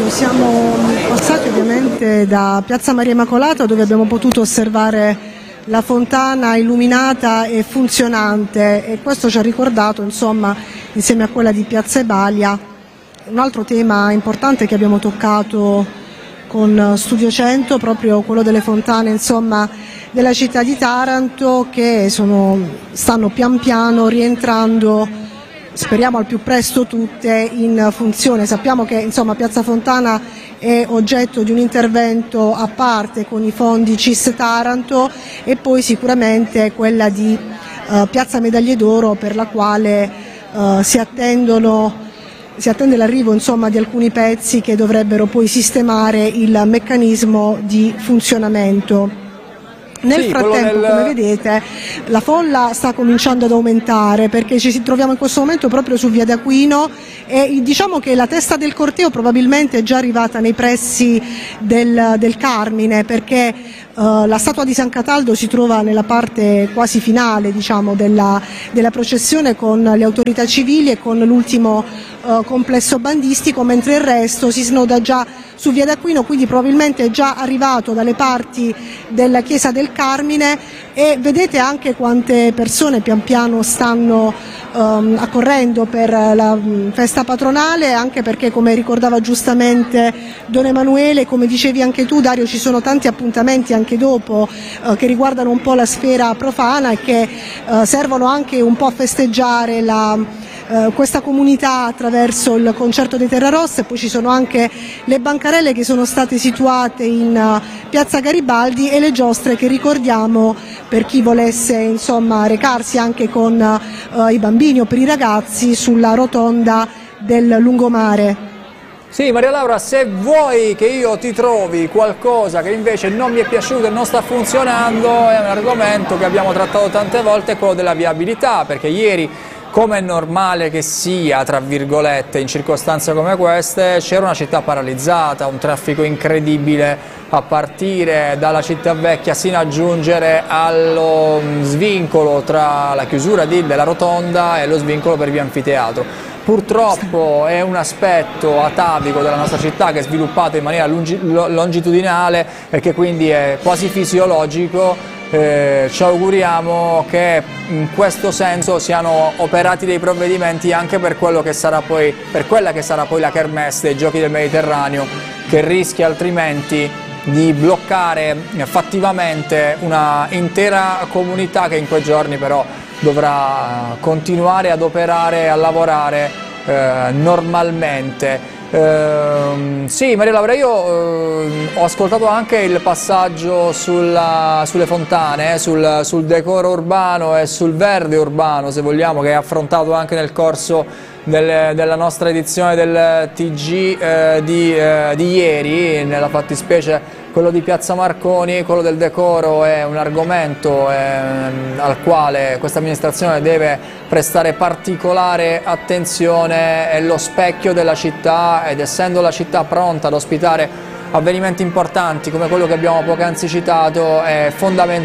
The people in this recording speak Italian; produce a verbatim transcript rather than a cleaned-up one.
siamo passati ovviamente da Piazza Maria Immacolata, dove abbiamo potuto osservare la fontana illuminata e funzionante, e questo ci ha ricordato, insomma, insieme a quella di Piazza Ebalia, un altro tema importante che abbiamo toccato con Studio cento, proprio quello delle fontane, insomma, della città di Taranto, che sono, stanno pian piano rientrando, speriamo al più presto, tutte in funzione. Sappiamo che, insomma, Piazza Fontana è oggetto di un intervento a parte con i fondi C I S Taranto, e poi sicuramente quella di uh, Piazza Medaglie d'Oro, per la quale uh, si attendono si attende l'arrivo, insomma, di alcuni pezzi che dovrebbero poi sistemare il meccanismo di funzionamento. Nel sì, frattempo, nel... come vedete, la folla sta cominciando ad aumentare, perché ci troviamo in questo momento proprio su Via d'Aquino, e diciamo che la testa del corteo probabilmente è già arrivata nei pressi del, del Carmine, perché uh, la statua di San Cataldo si trova nella parte quasi finale, diciamo, della, della processione, con le autorità civili e con l'ultimo uh, complesso bandistico, mentre il resto si snoda già su Via d'Aquino, quindi probabilmente è già arrivato dalle parti della chiesa del Carmine, e vedete anche quante persone pian piano stanno um, accorrendo per la um, festa patronale, anche perché, come ricordava giustamente Don Emanuele, come dicevi anche tu, Dario, ci sono tanti appuntamenti anche dopo uh, che riguardano un po' la sfera profana e che uh, servono anche un po' a festeggiare la Uh, questa comunità attraverso il concerto dei Terrarossa. E poi ci sono anche le bancarelle che sono state situate in uh, Piazza Garibaldi, e le giostre che ricordiamo per chi volesse, insomma, recarsi anche con uh, i bambini o per i ragazzi sulla rotonda del lungomare. Sì, Maria Laura, se vuoi che io ti trovi qualcosa che invece non mi è piaciuto e non sta funzionando, è un argomento che abbiamo trattato tante volte, quello della viabilità, perché ieri, come è normale che sia, tra virgolette, in circostanze come queste, c'era una città paralizzata, un traffico incredibile a partire dalla città vecchia sino a giungere allo svincolo tra la chiusura di, della rotonda e lo svincolo per via Anfiteatro. Purtroppo è un aspetto atavico della nostra città che è sviluppato in maniera longitudinale e che quindi è quasi fisiologico. Eh, ci auguriamo che in questo senso siano operati dei provvedimenti anche per, quello che sarà poi, per quella che sarà poi la kermesse dei Giochi del Mediterraneo, che rischia altrimenti di bloccare fattivamente una intera comunità che in quei giorni però dovrà continuare ad operare e a lavorare eh, normalmente. Uh, sì, Maria Laura, io uh, ho ascoltato anche il passaggio sulla, sulle fontane, eh, sul, sul decoro urbano e sul verde urbano, se vogliamo, che è affrontato anche nel corso del, della nostra edizione del T G eh, di, eh, di ieri, nella fattispecie quello di Piazza Marconi. Quello del decoro è un argomento eh, al quale questa amministrazione deve prestare particolare attenzione, è lo specchio della città, ed essendo la città pronta ad ospitare avvenimenti importanti come quello che abbiamo poc'anzi citato, è fondamentale